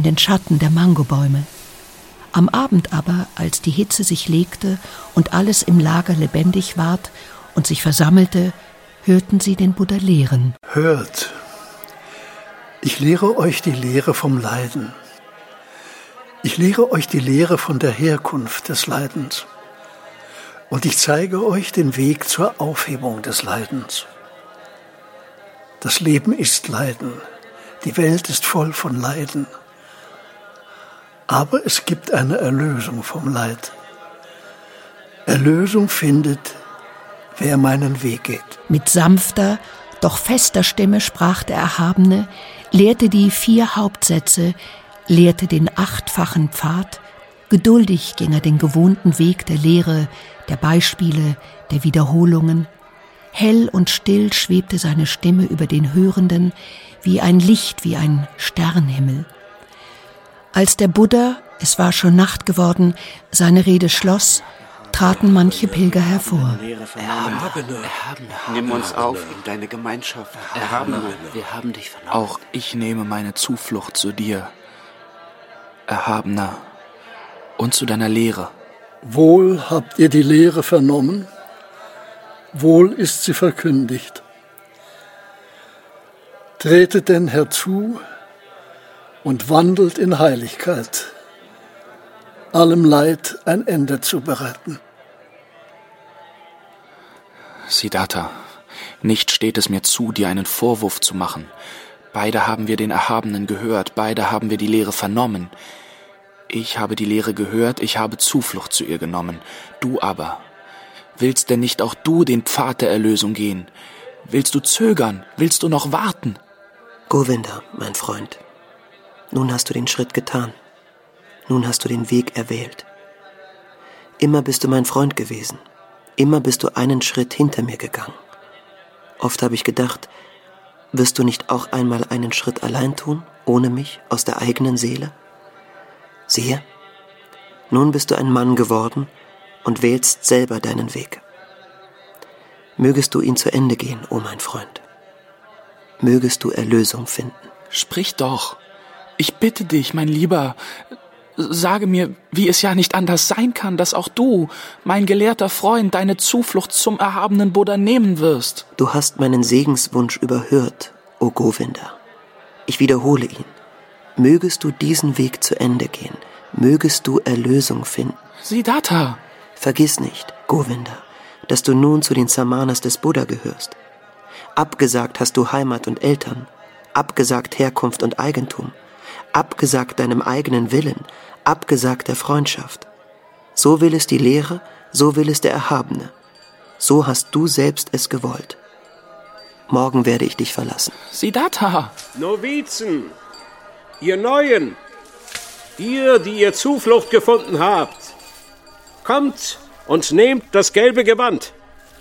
in den Schatten der Mangobäume. Am Abend aber, als die Hitze sich legte und alles im Lager lebendig ward und sich versammelte, hörten sie den Buddha lehren. Hört, ich lehre euch die Lehre vom Leiden. Ich lehre euch die Lehre von der Herkunft des Leidens. Und ich zeige euch den Weg zur Aufhebung des Leidens. Das Leben ist Leiden. Die Welt ist voll von Leiden. Aber es gibt eine Erlösung vom Leid. Erlösung findet, wer meinen Weg geht. Mit sanfter, doch fester Stimme sprach der Erhabene, lehrte die 4 Hauptsätze, lehrte den 8-fachen Pfad. Geduldig ging er den gewohnten Weg der Lehre, der Beispiele, der Wiederholungen. Hell und still schwebte seine Stimme über den Hörenden, wie ein Licht, wie ein Sternhimmel. Als der Buddha, es war schon Nacht geworden, seine Rede schloss, traten manche Pilger hervor. Erhabene, nimm uns auf in deine Gemeinschaft. Erhabene, wir haben dich vernommen. Auch ich nehme meine Zuflucht zu dir, Erhabener, und zu deiner Lehre. Wohl habt ihr die Lehre vernommen, wohl ist sie verkündigt. Tretet denn herzu und wandelt in Heiligkeit, allem Leid ein Ende zu bereiten. Siddhartha, nicht steht es mir zu, dir einen Vorwurf zu machen. Beide haben wir den Erhabenen gehört, beide haben wir die Lehre vernommen. Ich habe die Lehre gehört, ich habe Zuflucht zu ihr genommen. Du aber, willst denn nicht auch du den Pfad der Erlösung gehen? Willst du zögern? Willst du noch warten? Govinda, mein Freund, nun hast du den Schritt getan. Nun hast du den Weg erwählt. Immer bist du mein Freund gewesen. Immer bist du einen Schritt hinter mir gegangen. Oft habe ich gedacht, wirst du nicht auch einmal einen Schritt allein tun, ohne mich, aus der eigenen Seele? Siehe, nun bist du ein Mann geworden und wählst selber deinen Weg. Mögest du ihn zu Ende gehen, o mein Freund. Mögest du Erlösung finden. Sprich doch. Ich bitte dich, mein Lieber, sage mir, wie es ja nicht anders sein kann, dass auch du, mein gelehrter Freund, deine Zuflucht zum erhabenen Buddha nehmen wirst. Du hast meinen Segenswunsch überhört, o Govinda. Ich wiederhole ihn. Mögest du diesen Weg zu Ende gehen, mögest du Erlösung finden. Siddhartha! Vergiss nicht, Govinda, dass du nun zu den Samanas des Buddha gehörst. Abgesagt hast du Heimat und Eltern, abgesagt Herkunft und Eigentum, abgesagt deinem eigenen Willen, abgesagt der Freundschaft. So will es die Lehre, so will es der Erhabene. So hast du selbst es gewollt. Morgen werde ich dich verlassen. Siddhartha! Novizen, ihr Neuen, ihr, die ihr Zuflucht gefunden habt, kommt und nehmt das gelbe Gewand.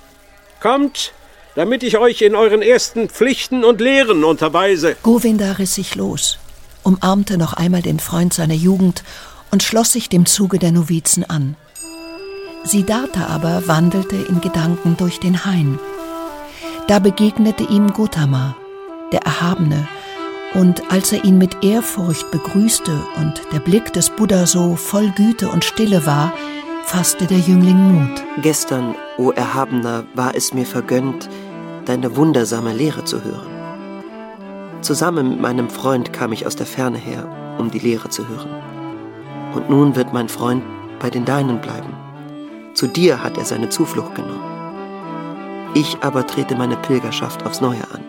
Kommt, damit ich euch in euren ersten Pflichten und Lehren unterweise. Govinda riss sich los, umarmte noch einmal den Freund seiner Jugend und schloss sich dem Zuge der Novizen an. Siddhartha aber wandelte in Gedanken durch den Hain. Da begegnete ihm Gotama, der Erhabene, und als er ihn mit Ehrfurcht begrüßte und der Blick des Buddha so voll Güte und Stille war, fasste der Jüngling Mut. Gestern, o Erhabener, war es mir vergönnt, deine wundersame Lehre zu hören. Zusammen mit meinem Freund kam ich aus der Ferne her, um die Lehre zu hören. Und nun wird mein Freund bei den Deinen bleiben. Zu dir hat er seine Zuflucht genommen. Ich aber trete meine Pilgerschaft aufs Neue an.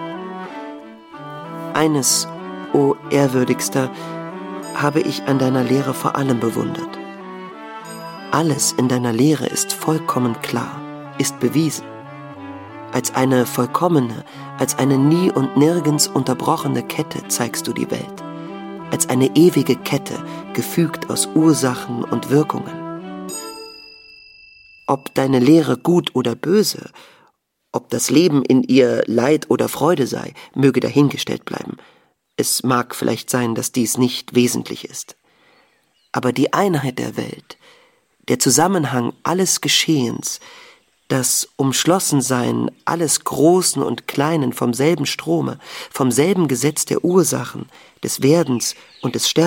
Eines, o Ehrwürdigster, habe ich an deiner Lehre vor allem bewundert. Alles in deiner Lehre ist vollkommen klar, ist bewiesen. Als eine vollkommene, als eine nie und nirgends unterbrochene Kette zeigst du die Welt. Als eine ewige Kette, gefügt aus Ursachen und Wirkungen. Ob deine Lehre gut oder böse, ob das Leben in ihr Leid oder Freude sei, möge dahingestellt bleiben. Es mag vielleicht sein, dass dies nicht wesentlich ist. Aber die Einheit der Welt, der Zusammenhang alles Geschehens, das Umschlossensein alles Großen und Kleinen vom selben Strome, vom selben Gesetz der Ursachen, des Werdens und des Sterbens,